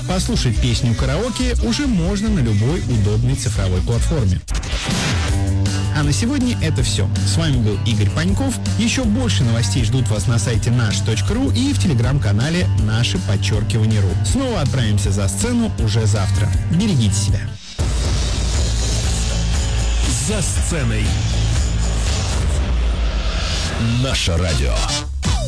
Послушать песню караоке уже можно на любой удобной цифровой платформе. А на сегодня это все. С вами был Игорь Паньков. Еще больше новостей ждут вас на сайте наш.ру и в телеграм-канале _ру. Снова отправимся за сцену уже завтра. Берегите себя. За сценой. Наше радио.